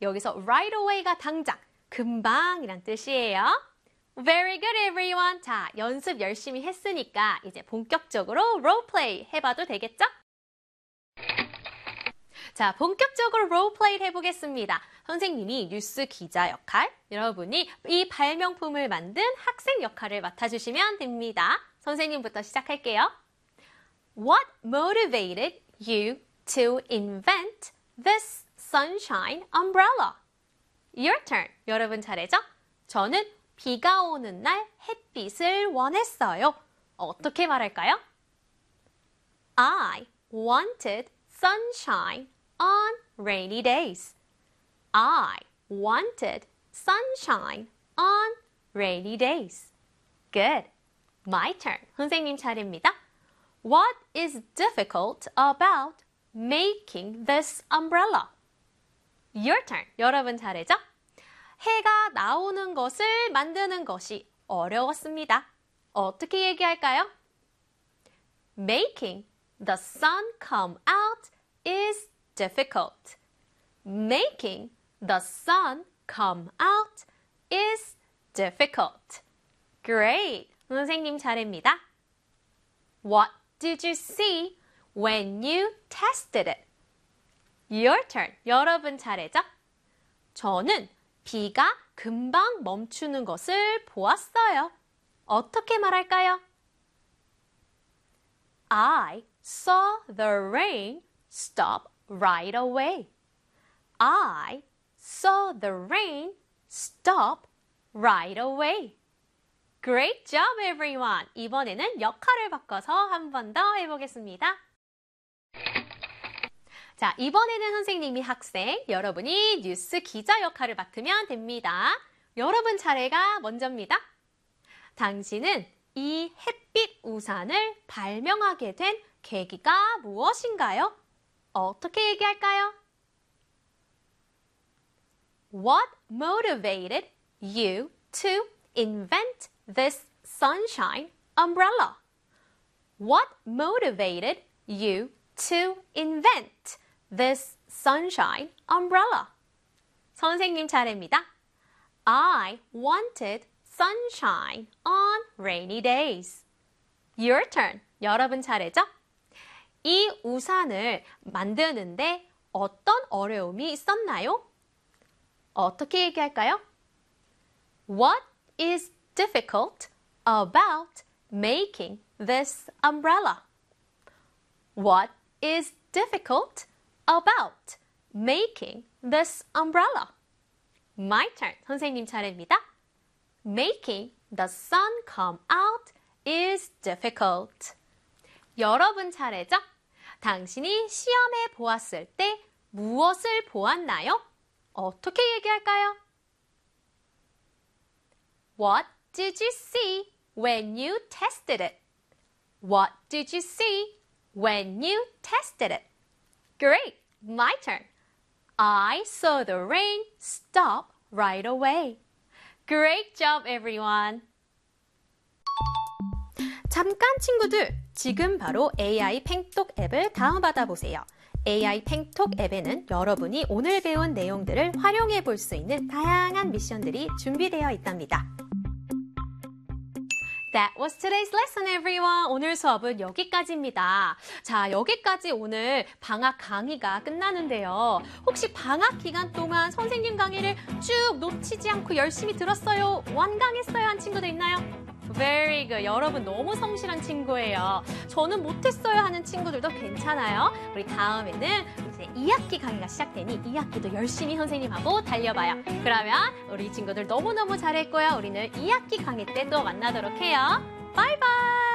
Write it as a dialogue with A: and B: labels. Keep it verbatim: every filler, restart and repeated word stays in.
A: 여기서 right away가 당장, 금방이란 뜻이에요. Very good, everyone. 자, 연습 열심히 했으니까 이제 본격적으로 롤플레이 해봐도 되겠죠? 자, 본격적으로 롤플레이 해보겠습니다. 선생님이 뉴스 기자 역할, 여러분이 이 발명품을 만든 학생 역할을 맡아주시면 됩니다. 선생님부터 시작할게요. What motivated you to invent this sunshine umbrella? Your turn. 여러분 차례죠? 저는 비가 오는 날 햇빛을 원했어요. 어떻게 말할까요? I wanted sunshine on rainy days. I wanted sunshine on rainy days. Good. My turn. 선생님 차례입니다. What is difficult about making this umbrella? Your turn. 여러분 차례죠? 해가 나오는 것을 만드는 것이 어려웠습니다. 어떻게 얘기할까요? Making the sun come out is difficult. Making the sun come out is difficult. Great. 선생님 차례입니다. What did you see when you tested it? Your turn. 여러분 차례죠? 저는 비가 금방 멈추는 것을 보았어요. 어떻게 말할까요? I saw the rain stop right away. I saw the rain stop right away. Great job, everyone. 이번에는 역할을 바꿔서 한 번 더 해보겠습니다. 자, 이번에는 선생님이 학생, 여러분이 뉴스 기자 역할을 맡으면 됩니다. 여러분 차례가 먼저입니다. 당신은 이 햇빛 우산을 발명하게 된 계기가 무엇인가요? 어떻게 얘기할까요? What motivated you to invent this sunshine umbrella? What motivated you to invent this sunshine umbrella? 선생님 차례입니다. I wanted sunshine on rainy days. Your turn. 여러분 차례죠? 이 우산을 만드는데 어떤 어려움이 있었나요? 어떻게 얘기할까요? What is difficult about making this umbrella? What is difficult about making this umbrella? My turn. 선생님 차례입니다. Making the sun come out is difficult. 여러분 차례죠? 당신이 시험에 보았을 때 무엇을 보았나요? 어떻게 얘기할까요? What did you see when you tested it? What did you see when you tested it? Great! My turn. I saw the rain stop right away. Great job, everyone! 잠깐 친구들, 지금 바로 에이아이 팽톡 앱을 다운받아 보세요. 에이아이 팽톡 앱에는 여러분이 오늘 배운 내용들을 활용해 볼 수 있는 다양한 미션들이 준비되어 있답니다. That was today's lesson, everyone. 오늘 수업은 여기까지입니다. 자, 여기까지 오늘 방학 강의가 끝나는데요. 혹시 방학 기간 동안 선생님 강의를 쭉 놓치지 않고 열심히 들었어요? 완강했어요? 한 친구들 있나요? Very good. 여러분 너무 성실한 친구예요. 저는 못했어요 하는 친구들도 괜찮아요. 우리 다음에는 이제 이 학기 강의가 시작되니 이 학기도 열심히 선생님하고 달려봐요. 그러면 우리 친구들 너무너무 잘했고요. 우리는 이 학기 강의 때 또 만나도록 해요. 바이바이.